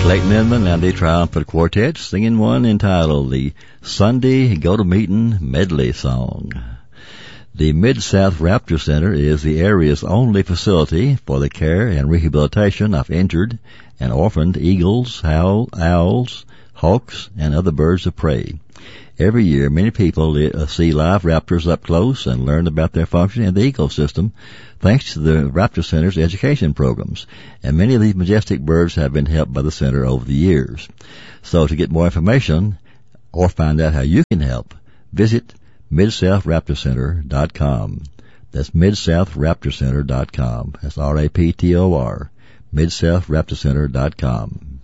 Clayton Inman and the Triumphant Quartet singing one entitled the Sunday Go-to-Meeting Medley Song. The Mid-South Raptor Center is the area's only facility for the care and rehabilitation of injured and orphaned eagles, owls, hawks, and other birds of prey. Every year, many people see live raptors up close and learn about their function in the ecosystem thanks to the Raptor Center's education programs. And many of these majestic birds have been helped by the center over the years. So to get more information or find out how you can help, visit MidSouthRaptorCenter.com. That's MidSouthRaptorCenter.com. That's RAPTOR. MidSouthRaptorCenter.com.